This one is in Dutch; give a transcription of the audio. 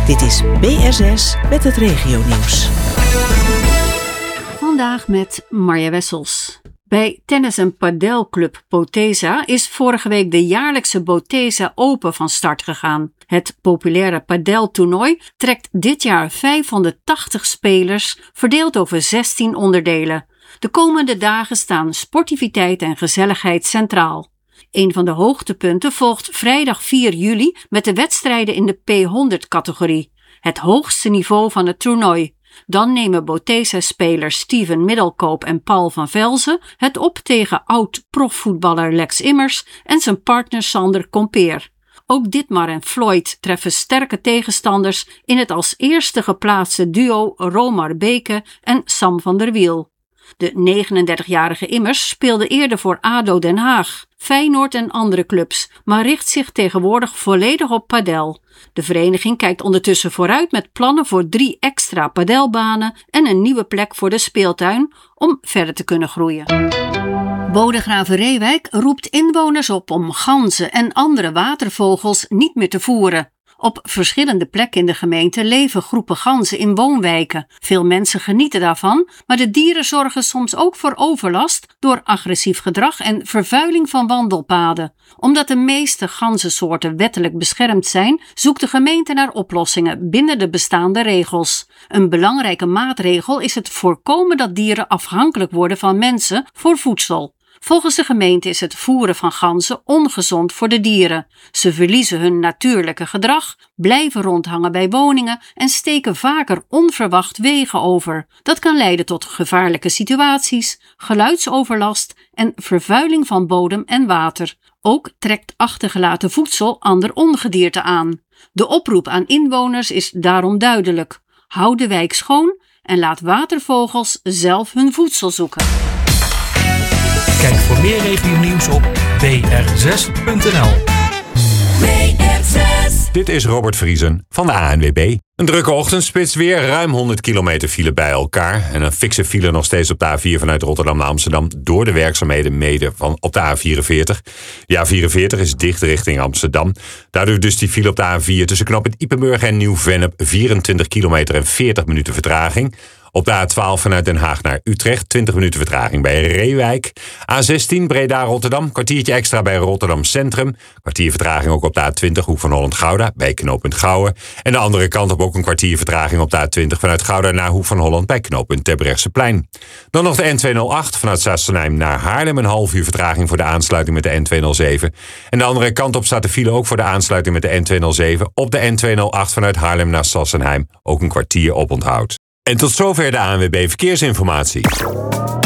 Dit is BR6 met het regionieuws. Vandaag met Marja Wessels. Bij tennis- en padelclub Botesa is vorige week de jaarlijkse Botesa Open van start gegaan. Het populaire padeltoernooi trekt dit jaar 580 spelers, verdeeld over 16 onderdelen. De komende dagen staan sportiviteit en gezelligheid centraal. Een van de hoogtepunten volgt vrijdag 4 juli met de wedstrijden in de P100-categorie, het hoogste niveau van het toernooi. Dan nemen Botesa-spelers Steven Middelkoop en Paul van Velzen het op tegen oud-profvoetballer Lex Immers en zijn partner Sander Compeer. Ook Dietmar en Floyd treffen sterke tegenstanders in het als eerste geplaatste duo Romar Beke en Sam van der Wiel. De 39-jarige Immers speelde eerder voor ADO Den Haag, Feyenoord en andere clubs, maar richt zich tegenwoordig volledig op padel. De vereniging kijkt ondertussen vooruit met plannen voor 3 extra padelbanen en een nieuwe plek voor de speeltuin om verder te kunnen groeien. Bodegraven-Reewijk roept inwoners op om ganzen en andere watervogels niet meer te voeren. Op verschillende plekken in de gemeente leven groepen ganzen in woonwijken. Veel mensen genieten daarvan, maar de dieren zorgen soms ook voor overlast door agressief gedrag en vervuiling van wandelpaden. Omdat de meeste ganzensoorten wettelijk beschermd zijn, zoekt de gemeente naar oplossingen binnen de bestaande regels. Een belangrijke maatregel is het voorkomen dat dieren afhankelijk worden van mensen voor voedsel. Volgens de gemeente is het voeren van ganzen ongezond voor de dieren. Ze verliezen hun natuurlijke gedrag, blijven rondhangen bij woningen en steken vaker onverwacht wegen over. Dat kan leiden tot gevaarlijke situaties, geluidsoverlast en vervuiling van bodem en water. Ook trekt achtergelaten voedsel ander ongedierte aan. De oproep aan inwoners is daarom duidelijk. Hou de wijk schoon en laat watervogels zelf hun voedsel zoeken. Kijk voor meer regionieuws op br6.nl. Dit is Robert Vriesen van de ANWB. Een drukke ochtendspits weer, ruim 100 kilometer file bij elkaar. En een fikse file nog steeds op de A4 vanuit Rotterdam naar Amsterdam door de werkzaamheden mede op de A44. De A44 is dicht richting Amsterdam. Daardoor dus die file op de A4 tussen knooppunt Ypenburg en Nieuw-Vennep 24 kilometer en 40 minuten vertraging. Op de A12 vanuit Den Haag naar Utrecht, 20 minuten vertraging bij Reewijk. A16 Breda-Rotterdam, kwartiertje extra bij Rotterdam Centrum. Kwartier vertraging ook op de A20 Hoek van Holland-Gouda bij knooppunt Gouwen. En de andere kant op ook een kwartier vertraging op de A20 vanuit Gouda naar Hoek van Holland bij knooppunt Terbrechtseplein. Dan nog de N208 vanuit Sassenheim naar Haarlem, een half uur vertraging voor de aansluiting met de N207. En de andere kant op staat de file ook voor de aansluiting met de N207 op de N208 vanuit Haarlem naar Sassenheim. Ook een kwartier oponthoud. En tot zover de ANWB Verkeersinformatie.